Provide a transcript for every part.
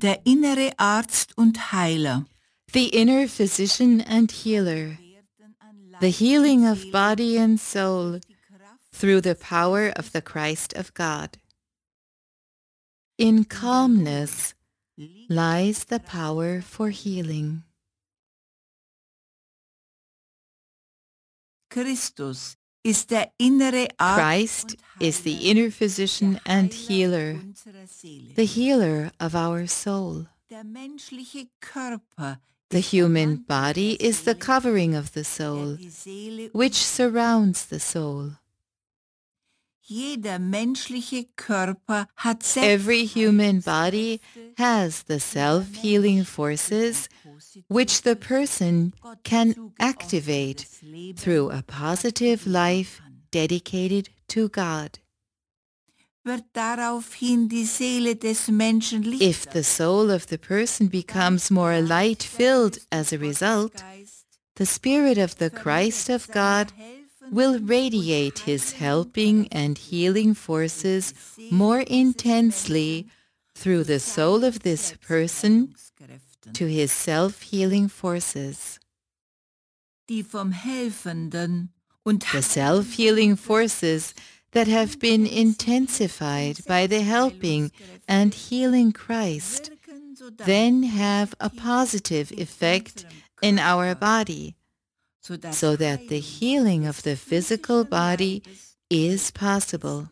Der innere Arzt und Heiler. The inner physician and healer, the healing of body and soul through the power of the Christ of God. In calmness lies the power for healing. Christus ist der innere Arzt Christ is the inner physician and healer, the healer of our soul. Der menschliche Körper The human body is the covering of the soul, which surrounds the soul. Jeder menschliche Körper hat Every human body has the self-healing forces which the person can activate through a positive life dedicated to God. Wird daraufhin die Seele des Menschen If the soul of the person becomes more light-filled as a result, the Spirit of the Christ of God will radiate his helping and healing forces more intensely through the soul of this person to his self-healing forces. Die vom helfenden und The self-healing forces that have been intensified by the helping and healing Christ then have a positive effect in our body, so that the healing of the physical body is possible.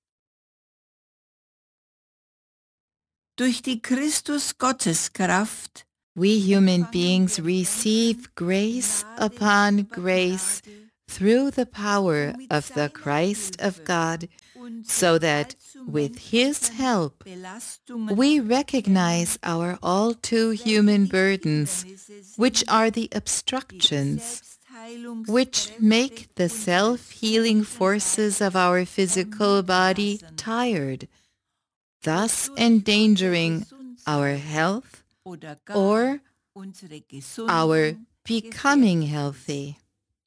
Durch die Christus-Gotteskraft We human beings receive grace upon grace through the power of the Christ of God, so that with His help we recognize our all too human burdens, which are the obstructions which make the self-healing forces of our physical body tired, thus endangering our health or our becoming healthy.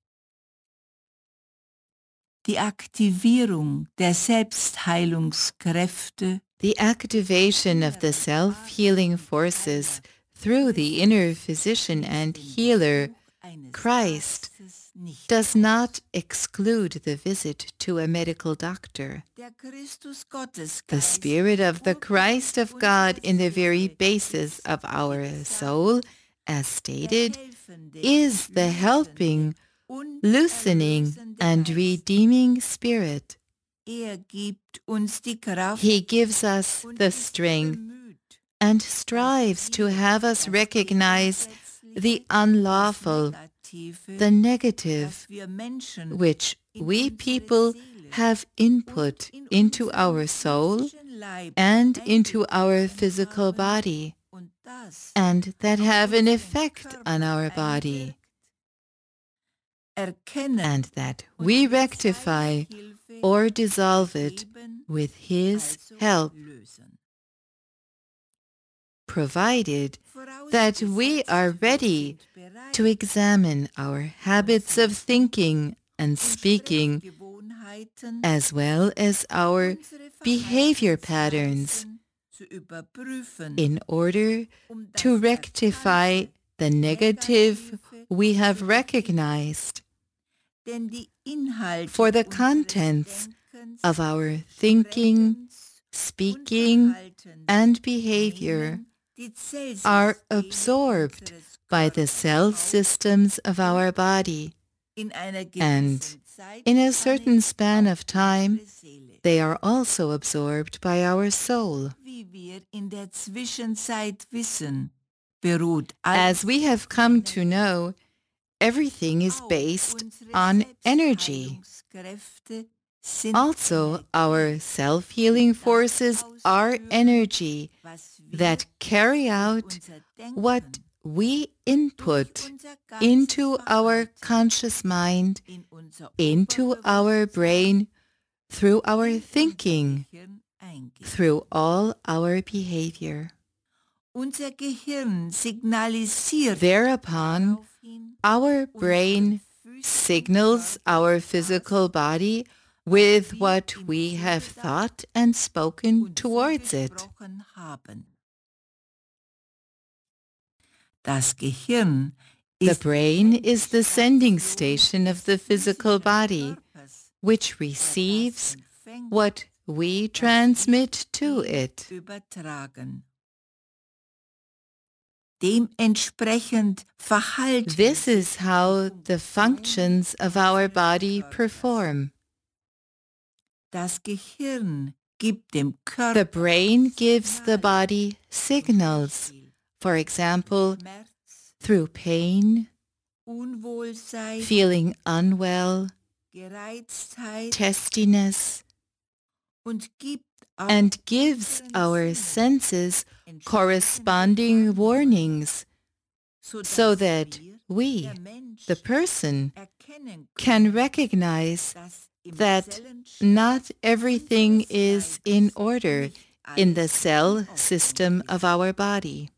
Die Aktivierung der Selbstheilungskräfte, the activation of the self-healing forces through the inner physician and healer, Christ, does not exclude the visit to a medical doctor. The Spirit of the Christ of God in the very basis of our soul, as stated, is the helping, loosening, and redeeming Spirit. He gives us the strength and strives to have us recognize the unlawful, the negative, which we people have input into our soul and into our physical body, and that have an effect on our body, and that we rectify or dissolve it with His help, provided that we are ready to examine our habits of thinking and speaking, as well as our behavior patterns, in order to rectify the negative we have recognized. For the contents of our thinking, speaking, and behavior are absorbed by the cell systems of our body, and in a certain span of time, they are also absorbed by our soul. As we have come to know, everything is based on energy. Also, our self-healing forces are energy that carry out what we input into our conscious mind, into our brain, through our thinking, through all our behavior. Thereupon, our brain signals our physical body with what we have thought and spoken towards it. Das Gehirn The ist brain is the sending station of the physical body, which receives what we transmit to it. übertragen. Dementsprechend verhalten This is how the functions of our body perform. Das Gehirn gibt dem The Körper brain gives the body signals, for example, Schmerz, through pain, Unwohlsein, feeling unwell, Gereiztheit testiness, und gibt auch and gives our senses corresponding warnings so that we, der Mensch, the person, erkennen can können, recognize dass im that Zellenstoff not everything unseres is in Leibes order nicht in the alles cell in Ordnung system ist. of our body.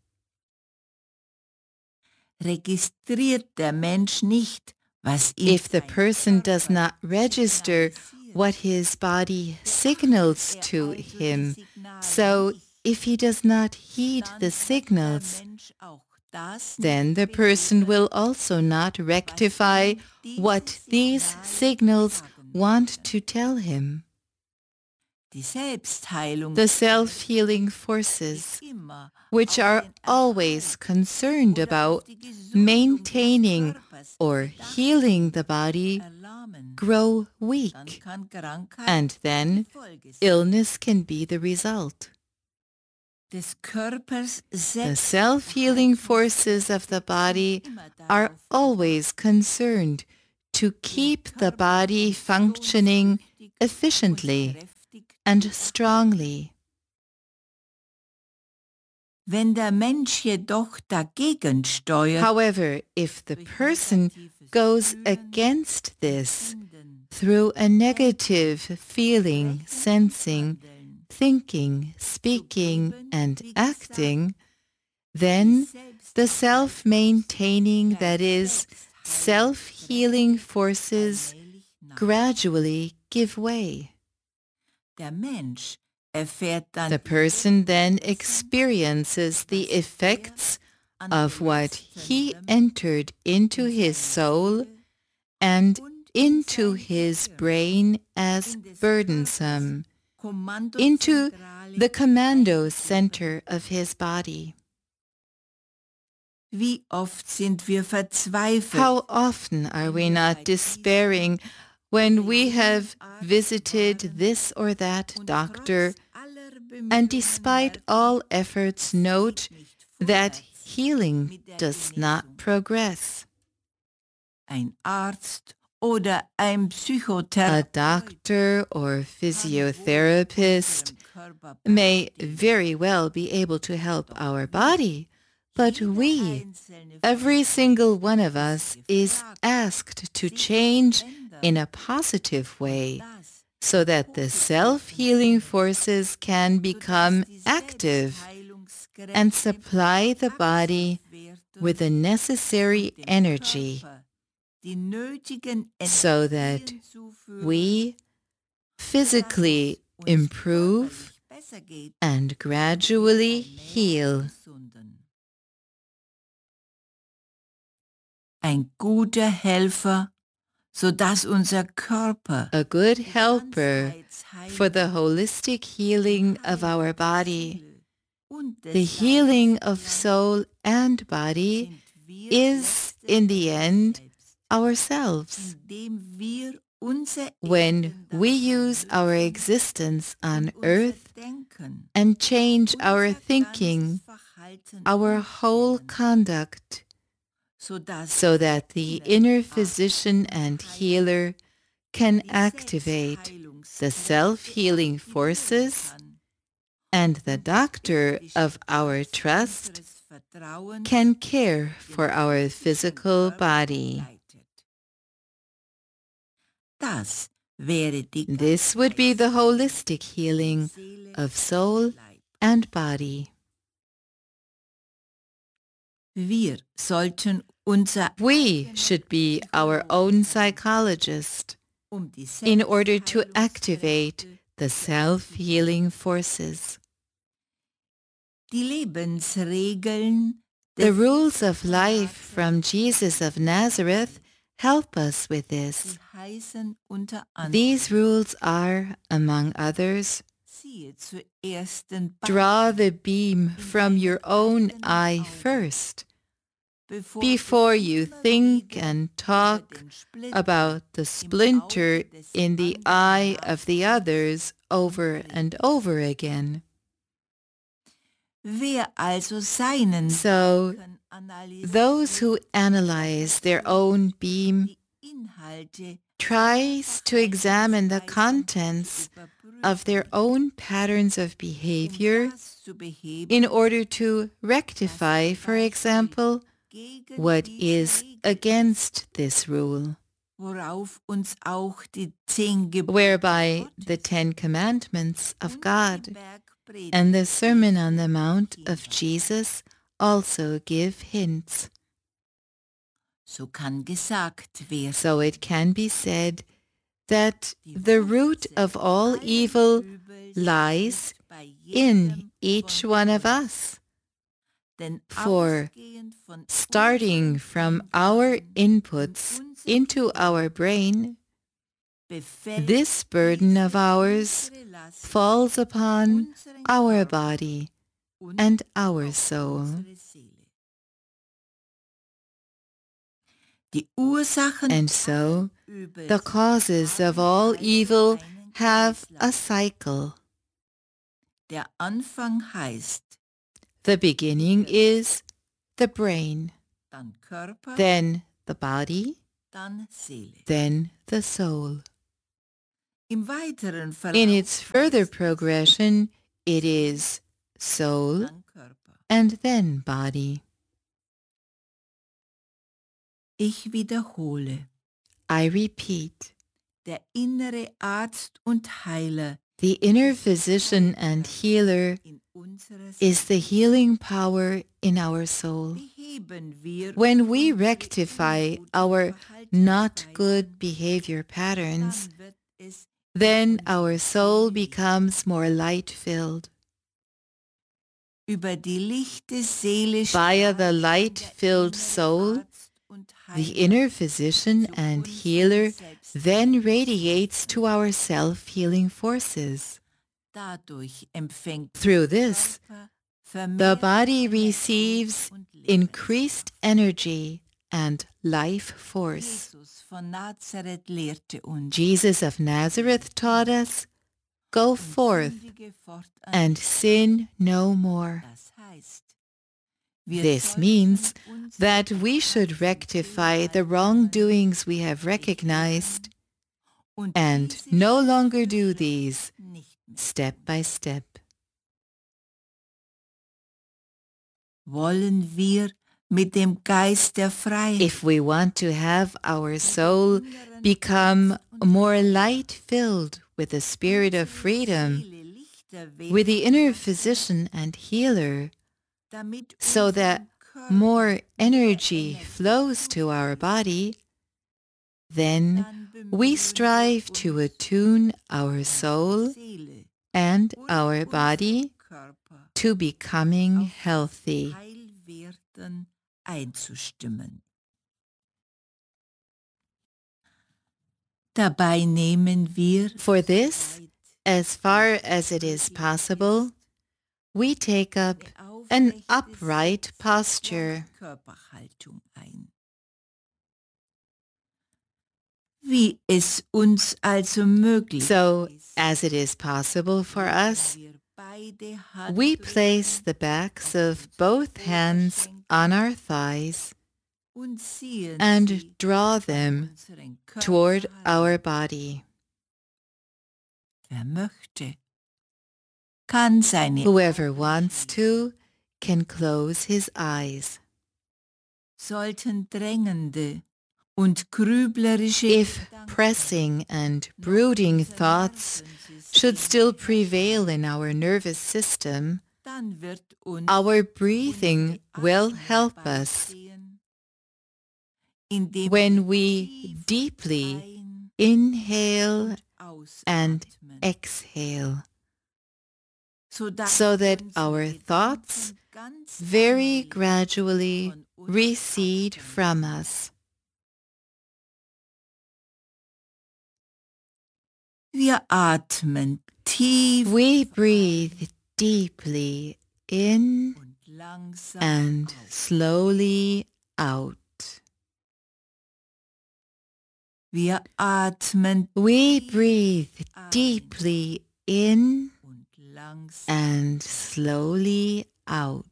Registriert der Mensch nicht, was ihm If the sein person does Körper not register signalisiert, what his body signals to also die him, Signale so nicht, if he does not heed dann the hat der signals, Mensch auch das then nicht the person begriffen, will also not rectify was ihm what diese these Signale signals sagen want möchten. to tell him. Die Selbstheilung The self-healing forces, ist immer which auf are den always Erhalt concerned oder auf about die Gesundung maintaining des Körpers or bedacht healing the sind, body, erlahmen, grow dann weak, kann Krankheit and die then Folge sein. illness can be the result. Des Körpers The self-healing forces of the body are always concerned to keep the body functioning efficiently and strongly. Wenn der Mensch jedoch dagegen steuert, However, if the durch person negatives goes Fühlen, against this Empfinden, through a negative feeling, sensing, Handeln, thinking, speaking, getrieben, and wie acting, die then the Selbstheilung self-maintaining, der that is, Selbstheilungskräfte self-healing forces allmählich nach. gradually give way. Der Mensch erfährt dann The person then experiences the effects of what he entered into his soul and into his brain as burdensome, into the commando center of his body. Wie oft sind wir verzweifelt, How often are we not despairing when we have visited this or that und doctor, trotz aller and Bemühungen despite merken, all efforts note geht nicht that vorwärts healing mit der does not Genesung. progress. Ein Arzt oder ein A Psychotherapeut doctor or kann wohl physiotherapist unserem Körper may beistehen, very well be able to help our body, but jeder we, einzelne von every uns single one of ist us, is gefragt, asked to sich zu change verändern in a positive und way das so that the self-healing forces can become active and supply the body with the necessary energy so that we physically improve and gradually heal. Ein guter Helfer, sodass unser Körper A good helper for the holistic healing of our body, the healing of soul and body, is, in the end, ourselves. When we use our existence on earth and change our thinking, our whole conduct, so that the inner physician and healer can activate the self-healing forces, and the doctor of our trust can care for our physical body. This would be the holistic healing of soul and body. We should be our own psychologist in order to activate the self-healing forces. Die Lebensregeln The rules of life from Jesus of Nazareth help us with this. These rules are, among others, draw the beam from your own eye first, before you think and talk about the splinter in the eye of the others over and over again. So, those who analyze their own beam tries to examine the contents of their own patterns of behavior in order to rectify, for example, what is against this rule, whereby the 10 Commandments of God and the Sermon on the Mount of Jesus also give hints. So it can be said that the root of all evil lies in each one of us. For starting from our inputs into our brain, this burden of ours falls upon our body and our soul. And so, the causes of all evil have a cycle. The beginning is the brain, then the body, then the soul. In its further progression, it is soul and then body. I repeat, the inner physician and healer is the healing power in our soul. When we rectify our not good behavior patterns, then our soul becomes more light-filled. Via the light-filled soul, the inner physician and healer then radiates to our self-healing forces. Through this, the body receives increased energy and life force. Jesus of Nazareth taught us, "Go forth and sin no more." This means that we should rectify the wrongdoings we have recognized and no longer do these step by step. If we want to have our soul become more light-filled with the spirit of freedom, with the inner physician and healer, so that more energy flows to our body, then we strive to attune our soul and our body to becoming healthy. For this, as far as it is possible, we take up an upright posture. So, as it is possible for us, we place the backs of both hands on our thighs and draw them toward our body. Whoever wants to can close his eyes. If pressing and brooding thoughts should still prevail in our nervous system, our breathing will help us. When we deeply inhale and exhale, so that our thoughts very gradually recede from us. Wir atmen tief We breathe deeply in und langsam and aus. slowly out. Wir atmen We tief breathe ein deeply in und langsam and slowly out.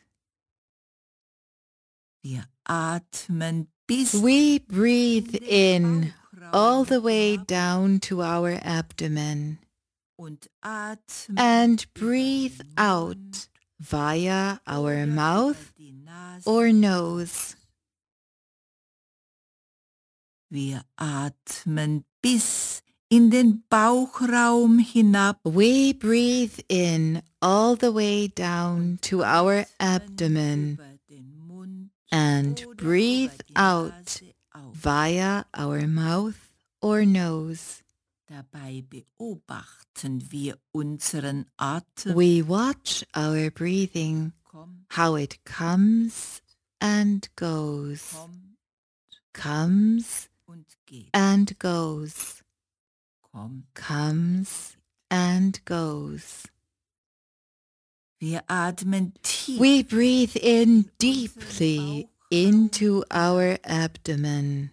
Wir atmen bis We breathe in all Bauchraum the way hinab down to our abdomen und atmen and über breathe den out Mund via our oder mouth über die Nase or nose. Wir atmen bis in den Bauchraum hinab We breathe in all the way down to our abdomen über den Mund and oder breathe über die out Nase auf. via our mouth or nose. Dabei beobachten wir unseren Atem. We watch our breathing, Kommt, how it comes and goes, kommt comes und geht. and goes, Kommt. comes and goes. Wir atmen tief We breathe in unseren deeply Bauchraum into our abdomen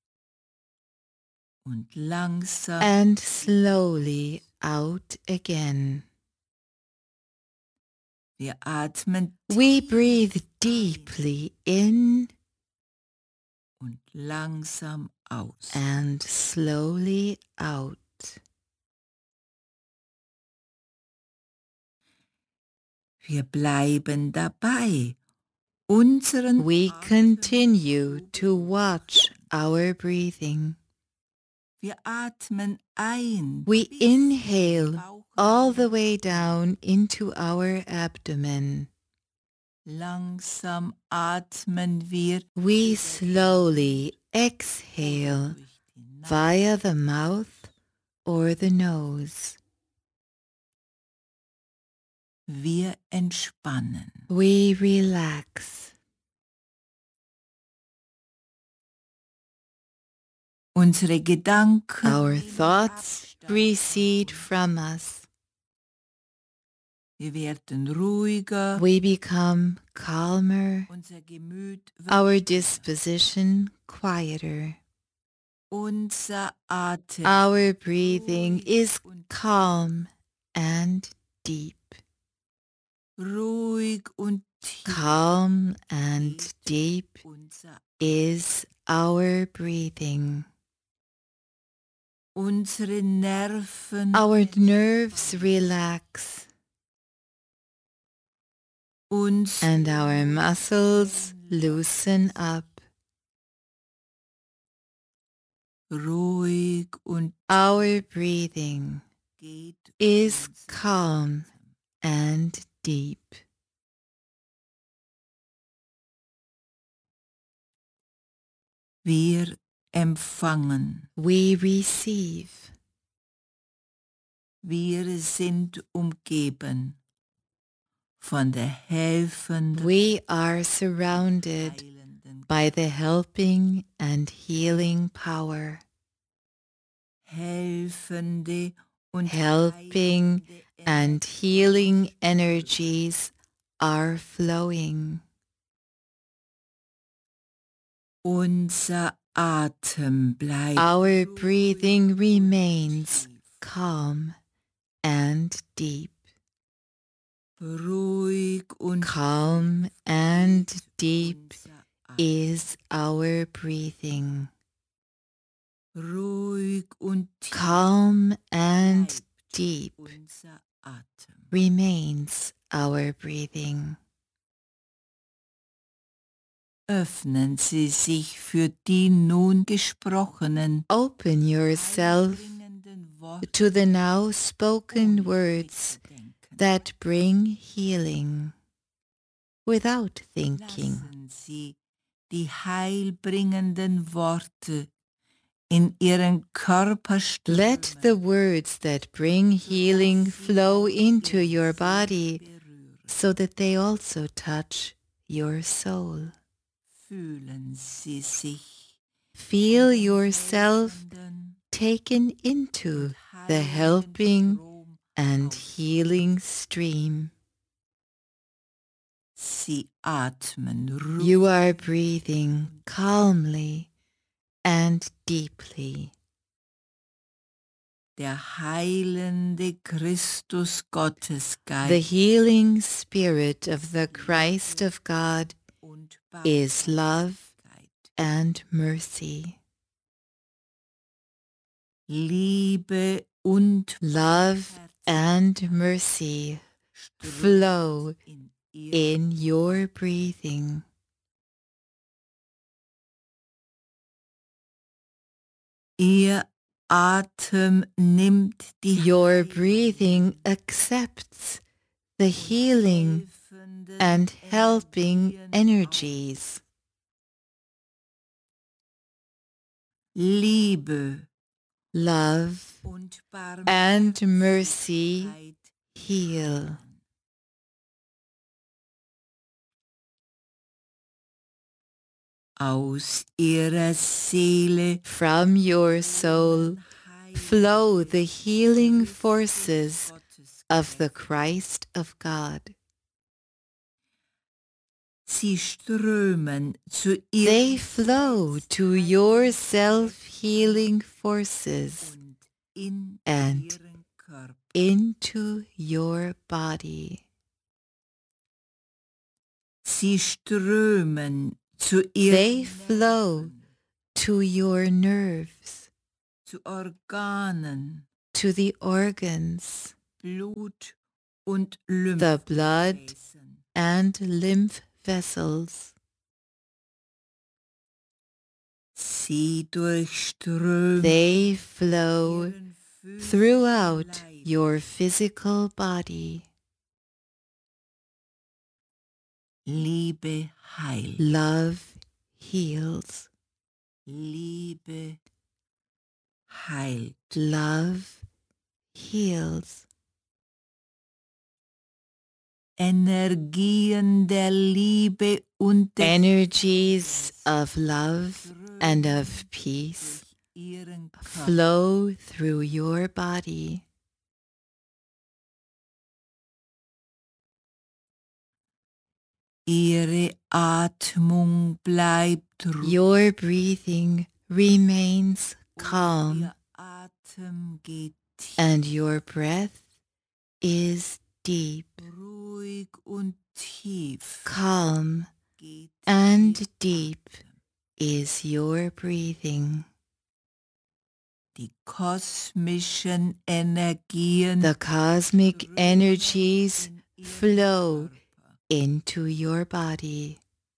und langsam and slowly out again. wir atmen We tief breathe ein deeply in und langsam aus. and slowly out. Wir bleiben dabei, unseren We Atem continue zu to watch beobachten. our breathing. Wir atmen ein We bis in den inhale all the Bauchraum. way down into our abdomen. Langsam atmen wir We über den slowly Mund exhale oder durch die Nase. via the mouth or the nose. Wir entspannen. We relax. Unsere Gedanken Our nehmen thoughts Abstand recede von uns. from us. Wir werden ruhiger. We become calmer, Unser Gemüt wird our ruhiger. disposition quieter. Unser Atem Our ist breathing ruhig is und calm and deep. ruhig und tief Calm and geht deep unser is our breathing. Unsere Nerven Our nerves entspannen. relax Unsere and our muscles Muskeln loosen up. ruhig und Our breathing geht is unser calm Atem. and deep. Wir empfangen. We receive. Wir sind umgeben von der helfenden, We are surrounded heilenden, by the helping and healing power. helfende und Helping heilende and healing energies are flowing. Unser Atem bleibt Our ruhig breathing und remains tief. calm and deep. Ruhig und Calm tief and geht deep unser Atem. is our breathing. Ruhig und tief Calm and bleibt deep unser Atem. remains our breathing. Öffnen Sie sich für die nun gesprochenen, Open yourself heilbringenden Worte to the now spoken ohne words Mitdenken. that bring healing without thinking. Lassen Sie die heilbringenden Worte in Ihren Körper Let the strömen, words that bring healing flow into your body so that they also touch your soul. Fühlen Sie sich Feel yourself helfenden taken into the helping and healing stream. Sie atmen ruhig. You are breathing calmly and deeply. Der heilende Christus Gottesgeist The healing spirit of the Christ of God und is love Barmherzigkeit. and mercy. Liebe und Love and mercy flow in your breathing. Ihr Atem nimmt die Your breathing accepts the healing helfenden and helping Energien energies. Liebe Love und and mercy Barmherzigkeit heal. aus ihrer Seele From your soul flow the healing forces of the Christ of God. Sie strömen zu They ihrem flow to your self-healing forces und in and ihren Körper. into your body. Sie strömen zu They ihren flow Nerven, to your nerves, zu Organen, to the organs, Blut und the blood Lymphgefäßen. and lymph vessels. Sie durchströmen They flow ihren physischen throughout Leib. your physical body. Liebe heilt. Love heals. Liebe heilt. Love heals. Energien der Liebe und des Energies of love and of peace durch ihren Körper. flow through your body. Ihre Atmung bleibt ruhig. Your breathing remains calm Ihr Atem geht tief. and your breath is deep. Ruhig und tief Calm geht and ihr deep Atem. is your breathing. Die kosmischen Energien The cosmic strömen energies in ihren flow Körper. into your body.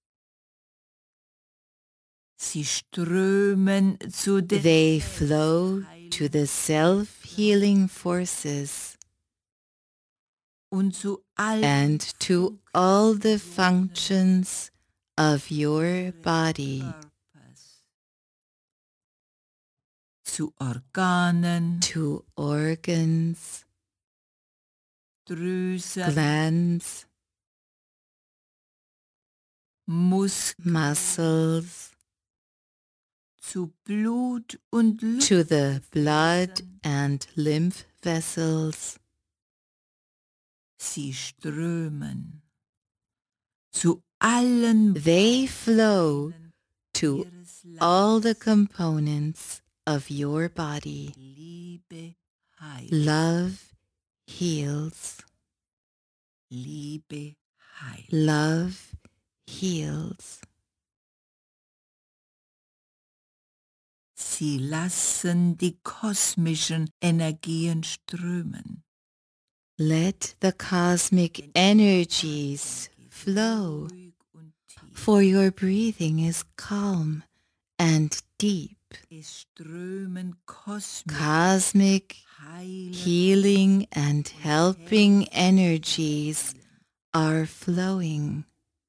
Sie strömen zu den They flow to the self-healing forces und zu allen and to all the functions of your body, Körpers. Zu Organen, to organs, Drüsen, glands, Muskeln, muscles, zu Blut und to the blood Lymphgefäßen. and lymph vessels. Sie strömen zu allen They flow Teilen to ihres all the Leibes. components of your body. Liebe heilt. Love heals. Liebe heilt. Love heals. Sie lassen die kosmischen Energien strömen. Let the cosmic energies flow, Ruhig und tief. for your breathing is calm and deep. Es strömen Cosmic heilende healing and helping energies are flowing.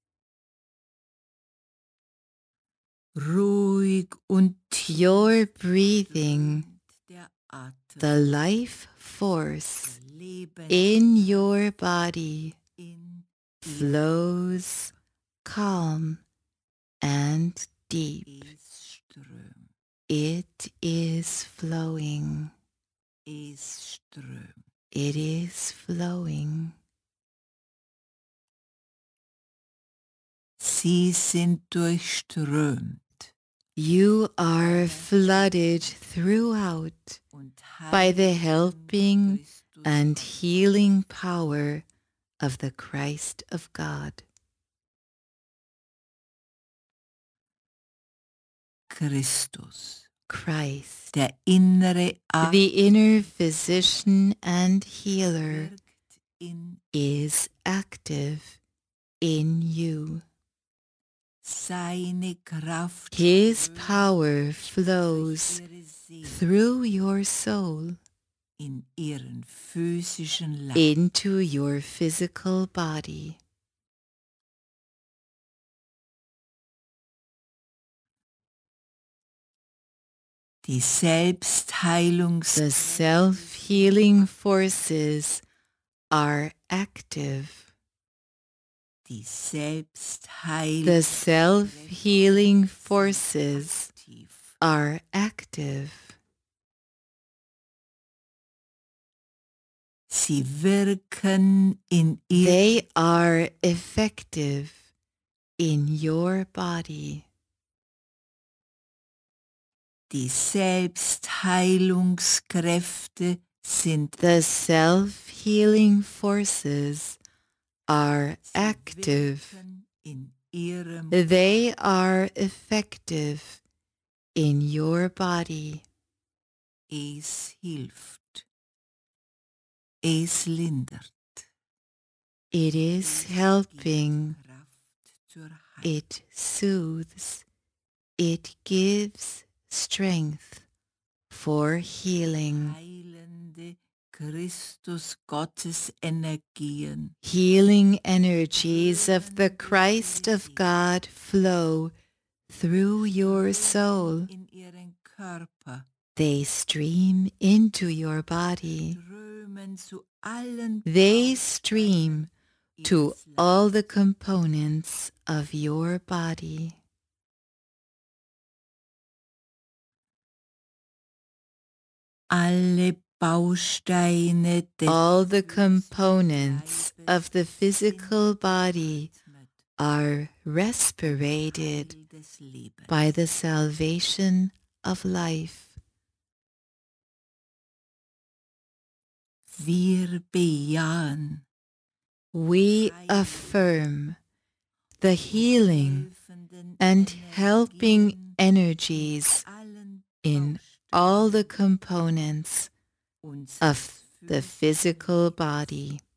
ruhig und tief. Your breathing, Der Atem. the life force Leben in your body, in flows calm and deep. Es strömt. It is flowing. Es strömt. It is flowing. Sie sind durchströmt You are flooded throughout und by the heilen helping Christus and Gott. healing power of the Christ of God. Christus, Christ, der innere the inner physician and healer, wirkt in is active in you. seine Kraft His strömt power durch flows ihre Seele through your soul in ihren physischen Leib. into your physical body. Die The Selbstheilungskräfte self-healing forces are active. die The Selbstheilung self-healing forces aktiv. are active. Sie wirken in They are effective in your body. Die Selbstheilungskräfte sind The self-healing forces are active. wirken in ihrem They are effective in your body. Es hilft. Es lindert. It is helping. Kraft zur Heilung. It soothes. It gives strength for healing. Heilende Christus Gottes Energien Healing energies of the Christ of God flow through your soul. in ihren Körper They stream into your body. strömen zu allen They stream to ihres all the components of your body. alle Bausteine des All the components of the physical body are respirated Heil des Lebens. by the salvation of life. Wir bejahen We affirm the healing helfenden and helping Energien energies allen in all the components unseres of the physical body.